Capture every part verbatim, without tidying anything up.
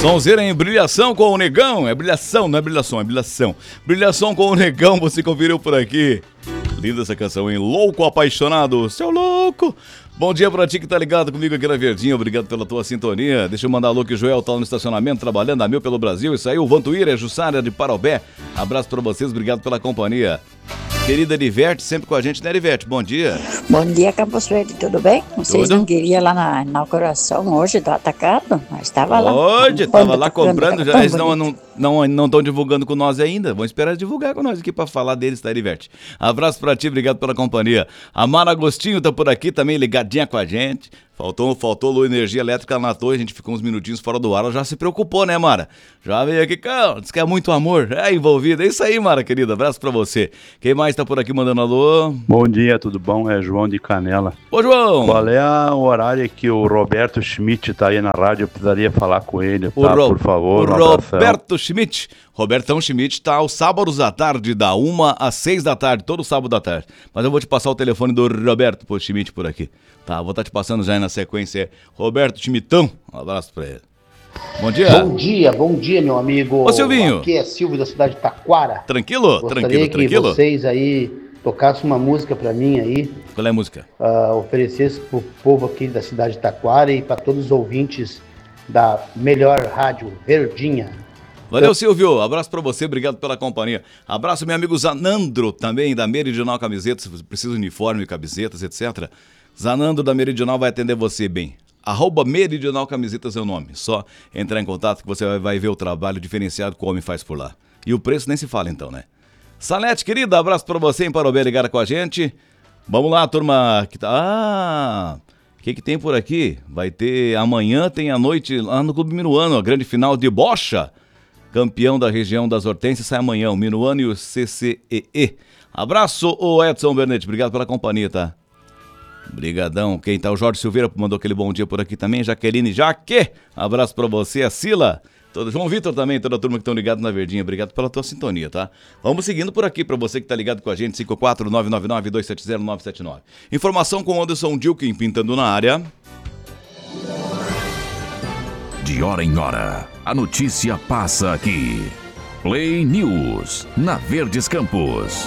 Sonzeira em Brilhação com o Negão. É brilhação, não é brilhação, é brilhação. Brilhação com o Negão, você conferiu por aqui. Linda essa canção, hein? Louco Apaixonado, seu louco. Bom dia pra ti que tá ligado comigo aqui na Verdinha. Obrigado pela tua sintonia. Deixa eu mandar alô que o Joel tá no estacionamento trabalhando a mil pelo Brasil. Isso aí, o Vantuíra, Jussara de Parobé. Abraço pra vocês, obrigado pela companhia. Querida Liverte, sempre com a gente, né, Liverte? Bom dia. Bom dia, Campos Verde, tudo bem? Vocês Tudo? não queriam lá na inauguração hoje do Atacado? Mas estava lá. Hoje, tava lá comprando, tava já tão eles não bonito. não não estão divulgando com nós ainda. Vamos esperar divulgar com nós aqui pra falar deles, tá, Liverte? Abraço pra ti, obrigado pela companhia. A Mara Agostinho tá por aqui também, ligadinha com a gente. Faltou, faltou luz, energia elétrica na torre, a gente ficou uns minutinhos fora do ar, ela já se preocupou, né, Mara? Já veio aqui, cara, diz que é muito amor, é envolvido. É isso aí, Mara, querida, abraço pra você. Quem mais tá por aqui mandando alô? Bom dia, tudo bom? É João de Canela. Ô, João! Qual é o horário que o Roberto Schmidt tá aí na rádio? Eu precisaria falar com ele, tá? O Ro- Por favor, o um abração. Roberto Schmidt. Robertão Schmidt tá aos sábados à tarde, da uma às seis da tarde, todo sábado à tarde. Mas eu vou te passar o telefone do Roberto pro Schmidt por aqui. Tá, vou estar te passando já aí na sequência. Roberto Schmidtão, um abraço pra ele. Bom dia. Bom dia, bom dia, meu amigo. Ô, Silvinho. Aqui é Silvio da cidade de Taquara. Tranquilo? Gostaria Tranquilo, que tranquilo? vocês aí tocassem uma música pra mim aí, Qual é a música? uh, oferecesse pro povo aqui da cidade de Taquara e para todos os ouvintes da melhor rádio Verdinha. Valeu, Silvio. Abraço pra você, obrigado pela companhia. Abraço, meu amigo Zanandro, também da Meridional Camisetas. Se precisa de uniforme, camisetas, etcétera. Zanandro da Meridional vai atender você bem. Arroba Meridional Camisetas é o nome. Só entrar em contato que você vai, vai ver o trabalho diferenciado que o homem faz por lá. E o preço nem se fala então, né? Salete, querida, abraço pra você em Parobé ligada com a gente. Vamos lá, turma. Que tá... Ah... O que, que tem por aqui? Vai ter amanhã, tem a noite lá no Clube Minuano, a grande final de bocha. Campeão da região das Hortênsias sai amanhã, o Minuano e o C C E E. Abraço, ô Edson Bernetti, obrigado pela companhia, tá? Brigadão. Quem tá? O Jorge Silveira mandou aquele bom dia por aqui também. Jaqueline Jaque, abraço pra você. A Sila, todo... João Vitor também, toda a turma que estão ligados na Verdinha. Obrigado pela tua sintonia, tá? Vamos seguindo por aqui pra você que tá ligado com a gente. cinco quatro nove nove nove, dois sete zero, nove sete nove. Informação com Anderson Dilkin pintando na área. De hora em hora, a notícia passa aqui. Play News, na Verdes Campos.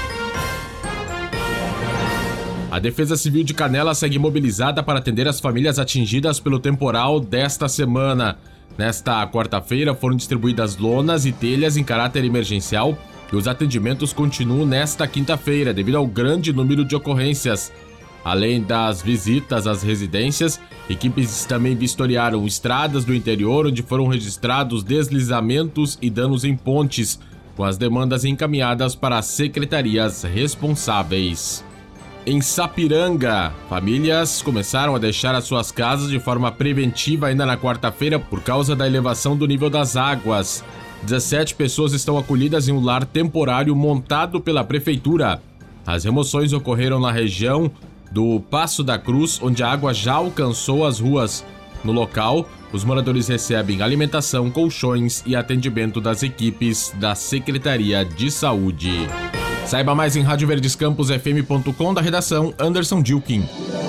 A Defesa Civil de Canela segue mobilizada para atender as famílias atingidas pelo temporal desta semana. Nesta quarta-feira foram distribuídas lonas e telhas em caráter emergencial e os atendimentos continuam nesta quinta-feira devido ao grande número de ocorrências. Além das visitas às residências, equipes também vistoriaram estradas do interior onde foram registrados deslizamentos e danos em pontes, com as demandas encaminhadas para as secretarias responsáveis. Em Sapiranga, famílias começaram a deixar as suas casas de forma preventiva ainda na quarta-feira por causa da elevação do nível das águas. dezessete pessoas estão acolhidas em um lar temporário montado pela prefeitura. As remoções ocorreram na região do Passo da Cruz, onde a água já alcançou as ruas. No local, os moradores recebem alimentação, colchões e atendimento das equipes da Secretaria de Saúde. Saiba mais em rádio verdes campos f m ponto com, da redação Anderson Dilkin.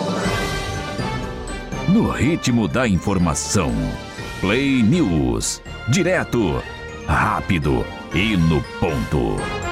No ritmo da informação, Play News, direto, rápido e no ponto.